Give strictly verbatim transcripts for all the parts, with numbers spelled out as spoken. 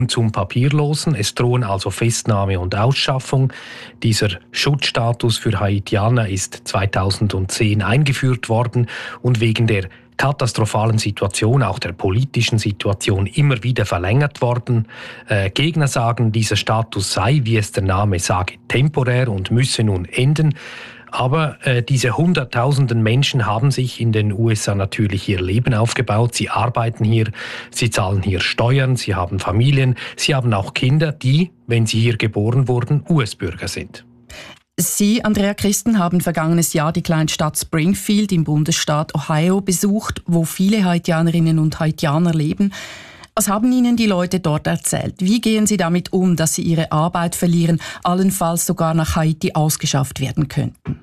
zum Papierlosen. Es drohen also Festnahme und Ausschaffung. Dieser Schutzstatus für Haitianer ist zweitausendzehn eingeführt worden und wegen der katastrophalen Situation, auch der politischen Situation, immer wieder verlängert worden. Äh, Gegner sagen, dieser Status sei, wie es der Name sage, temporär und müsse nun enden. Aber äh, diese Hunderttausenden Menschen haben sich in den U S A natürlich ihr Leben aufgebaut. Sie arbeiten hier, sie zahlen hier Steuern, sie haben Familien, sie haben auch Kinder, die, wenn sie hier geboren wurden, U S-Bürger sind. Sie, Andrea Christen, haben vergangenes Jahr die Kleinstadt Springfield im Bundesstaat Ohio besucht, wo viele Haitianerinnen und Haitianer leben. Was haben Ihnen die Leute dort erzählt? Wie gehen Sie damit um, dass Sie Ihre Arbeit verlieren, allenfalls sogar nach Haiti ausgeschafft werden könnten?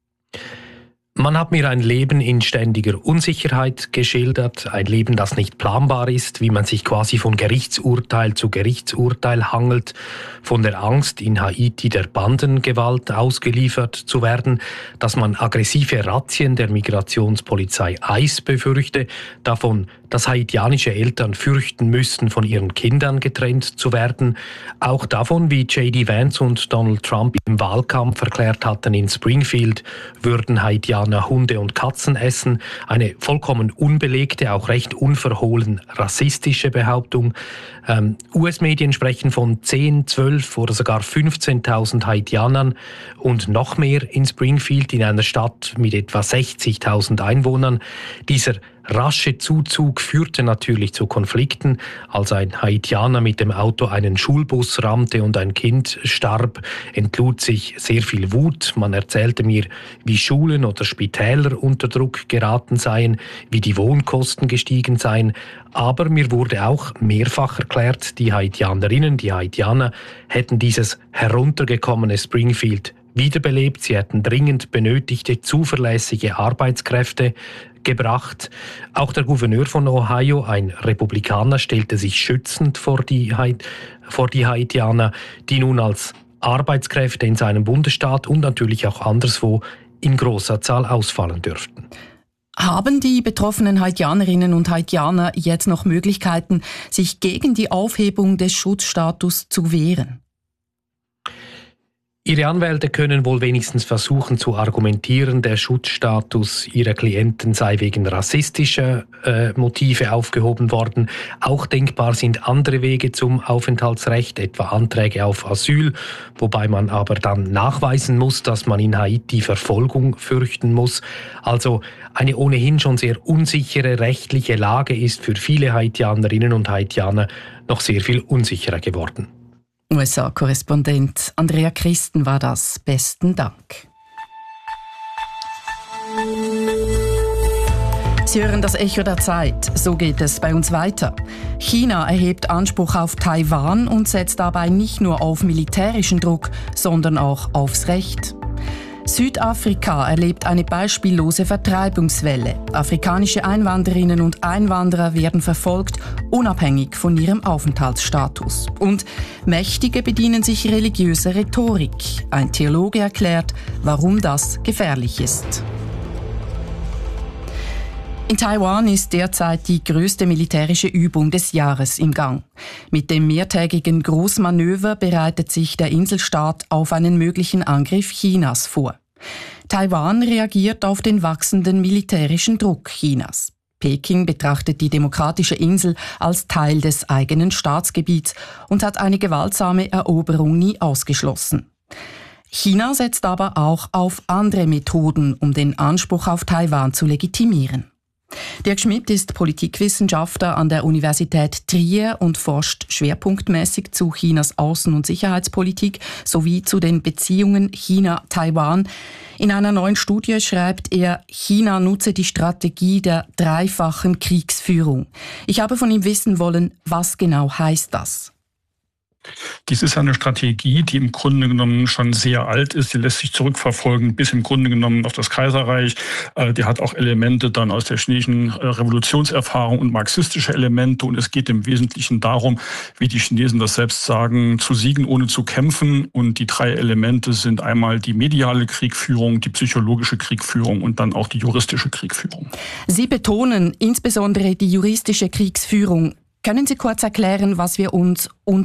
Man hat mir ein Leben in ständiger Unsicherheit geschildert, ein Leben, das nicht planbar ist, wie man sich quasi von Gerichtsurteil zu Gerichtsurteil hangelt, von der Angst, in Haiti der Bandengewalt ausgeliefert zu werden, dass man aggressive Razzien der Migrationspolizei ICE befürchte, davon, dass haitianische Eltern fürchten müssten, von ihren Kindern getrennt zu werden, auch davon, wie J D Vance und Donald Trump im Wahlkampf erklärt hatten, in Springfield würden Haitianer Hunde und Katzen essen, eine vollkommen unbelegte, auch recht unverhohlen rassistische Behauptung. Ähm, U S-Medien sprechen von zehn, zwölf oder sogar fünfzehntausend Haitianern und noch mehr in Springfield, in einer Stadt mit etwa sechzigtausend Einwohnern. Dieser rasche Zuzug führte natürlich zu Konflikten. Als ein Haitianer mit dem Auto einen Schulbus rammte und ein Kind starb, entlud sich sehr viel Wut. Man erzählte mir, wie Schulen oder Spitäler unter Druck geraten seien, wie die Wohnkosten gestiegen seien. Aber mir wurde auch mehrfach erklärt, die Haitianerinnen, die Haitianer hätten dieses heruntergekommene Springfield wiederbelebt. Sie hätten dringend benötigte, zuverlässige Arbeitskräfte gebracht. Auch der Gouverneur von Ohio, ein Republikaner, stellte sich schützend vor die, vor die Haitianer, die nun als Arbeitskräfte in seinem Bundesstaat und natürlich auch anderswo in großer Zahl ausfallen dürften. Haben die betroffenen Haitianerinnen und Haitianer jetzt noch Möglichkeiten, sich gegen die Aufhebung des Schutzstatus zu wehren? Ihre Anwälte können wohl wenigstens versuchen zu argumentieren, der Schutzstatus ihrer Klienten sei wegen rassistischer äh, Motive aufgehoben worden. Auch denkbar sind andere Wege zum Aufenthaltsrecht, etwa Anträge auf Asyl, wobei man aber dann nachweisen muss, dass man in Haiti Verfolgung fürchten muss. Also eine ohnehin schon sehr unsichere rechtliche Lage ist für viele Haitianerinnen und Haitianer noch sehr viel unsicherer geworden. U S A-Korrespondent Andrea Christen war das. Besten Dank. Sie hören das Echo der Zeit. So geht es bei uns weiter. China erhebt Anspruch auf Taiwan und setzt dabei nicht nur auf militärischen Druck, sondern auch aufs Recht. Südafrika erlebt eine beispiellose Vertreibungswelle. Afrikanische Einwanderinnen und Einwanderer werden verfolgt, unabhängig von ihrem Aufenthaltsstatus. Und Mächtige bedienen sich religiöser Rhetorik. Ein Theologe erklärt, warum das gefährlich ist. In Taiwan ist derzeit die größte militärische Übung des Jahres im Gang. Mit dem mehrtägigen Großmanöver bereitet sich der Inselstaat auf einen möglichen Angriff Chinas vor. Taiwan reagiert auf den wachsenden militärischen Druck Chinas. Peking betrachtet die demokratische Insel als Teil des eigenen Staatsgebiets und hat eine gewaltsame Eroberung nie ausgeschlossen. China setzt aber auch auf andere Methoden, um den Anspruch auf Taiwan zu legitimieren. Dirk Schmidt ist Politikwissenschaftler an der Universität Trier und forscht schwerpunktmäßig zu Chinas Außen- und Sicherheitspolitik sowie zu den Beziehungen China-Taiwan. In einer neuen Studie schreibt er, China nutze die Strategie der dreifachen Kriegsführung. Ich habe von ihm wissen wollen, was genau heißt das? Dies ist eine Strategie, die im Grunde genommen schon sehr alt ist. Die lässt sich zurückverfolgen bis im Grunde genommen auf das Kaiserreich. Die hat auch Elemente dann aus der chinesischen Revolutionserfahrung und marxistische Elemente. Und es geht im Wesentlichen darum, wie die Chinesen das selbst sagen, zu siegen ohne zu kämpfen. Und die drei Elemente sind einmal die mediale Kriegführung, die psychologische Kriegführung und dann auch die juristische Kriegführung. Sie betonen insbesondere die juristische Kriegsführung. Können Sie kurz erklären, was wir uns unter